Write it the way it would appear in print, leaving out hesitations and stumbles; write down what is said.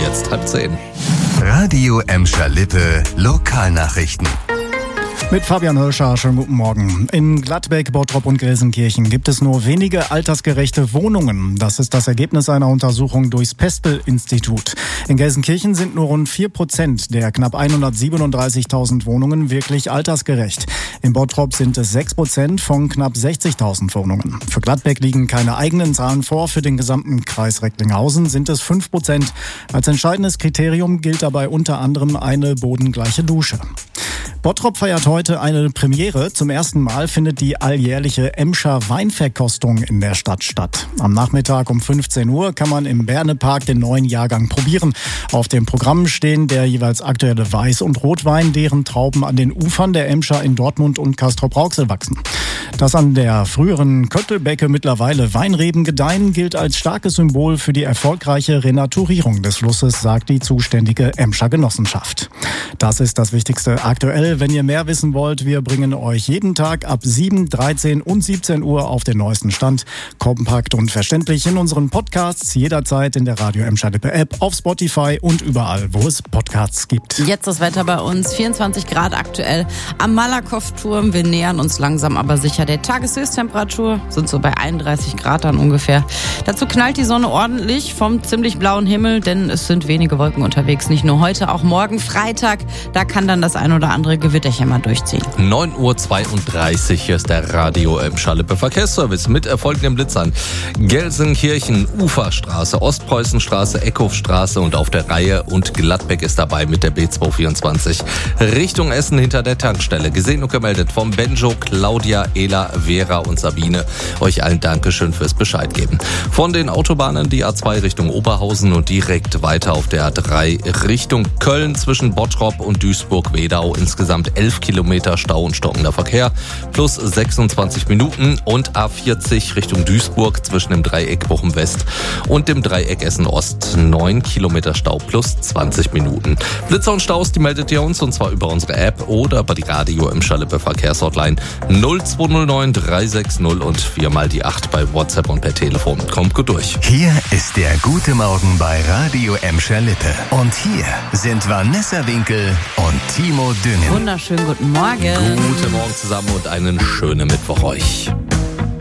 jetzt 9:30. Radio Emscher-Lippe Lokalnachrichten. Mit Fabian Hirscher, schönen guten Morgen. In Gladbeck, Bottrop und Gelsenkirchen gibt es nur wenige altersgerechte Wohnungen. Das ist das Ergebnis einer Untersuchung durchs Pestel-Institut. In Gelsenkirchen sind nur rund 4% der knapp 137.000 Wohnungen wirklich altersgerecht. In Bottrop sind es 6% von knapp 60.000 Wohnungen. Für Gladbeck liegen keine eigenen Zahlen vor. Für den gesamten Kreis Recklinghausen sind es 5%. Als entscheidendes Kriterium gilt dabei unter anderem eine bodengleiche Dusche. Bottrop feiert heute eine Premiere. Zum ersten Mal findet die alljährliche Emscher Weinverkostung in der Stadt statt. Am Nachmittag um 15 Uhr kann man im Bernepark den neuen Jahrgang probieren. Auf dem Programm stehen der jeweils aktuelle Weiß- und Rotwein, deren Trauben an den Ufern der Emscher in Dortmund und Castrop-Rauxel wachsen. Dass an der früheren Köttelbecke mittlerweile Weinreben gedeihen, gilt als starkes Symbol für die erfolgreiche Renaturierung des Flusses, sagt die zuständige Emscher Genossenschaft. Das ist das Wichtigste aktuell. Wenn ihr mehr wissen wollt, wir bringen euch jeden Tag ab 7, 13 und 17 Uhr auf den neuesten Stand. Kompakt und verständlich in unseren Podcasts, jederzeit in der Radio Emscher-Lippe App, auf Spotify und überall, wo es Podcasts gibt. Jetzt das Wetter bei uns, 24 Grad aktuell am Malakoff-Turm. Wir nähern uns langsam aber sicher der Tageshöchsttemperatur, sind so bei 31 Grad dann ungefähr. Dazu knallt die Sonne ordentlich vom ziemlich blauen Himmel, denn es sind wenige Wolken unterwegs. Nicht nur heute, auch morgen Freitag, da kann dann das ein oder andere Gewitterchen mal durchziehen. 9:32 Uhr, hier ist der Radio Emscher-Lippe Verkehrsservice mit folgenden Blitzern. Gelsenkirchen, Uferstraße, Ostpreußenstraße, Eckhofstraße und auf der Reihe und Gladbeck ist dabei mit der B224. Richtung Essen hinter der Tankstelle. Gesehen und gemeldet vom Benjo, Claudia, Ela, Vera und Sabine. Euch allen Dankeschön fürs Bescheid geben. Von den Autobahnen die A2 Richtung Oberhausen und direkt weiter auf der A3 Richtung Köln zwischen Bottrop und Duisburg-Wedau. Insgesamt 11 Kilometer Stau und stockender Verkehr plus 26 Minuten und A40 Richtung Duisburg zwischen dem Dreieck Bochum West und dem Dreieck Essen Ost 9 Kilometer Stau plus 20 Minuten. Blitzer und Staus, die meldet ihr uns und zwar über unsere App oder bei die Radio Emscher-Lippe Verkehrshotline 0209 360 und 4x8 bei WhatsApp und per Telefon. Kommt gut durch. Hier ist der gute Morgen bei Radio Emscher-Lippe. Und hier sind Vanessa Winkel und Timo Düngen. Wunderschönen guten Morgen. Guten Morgen zusammen und einen schönen Mittwoch euch.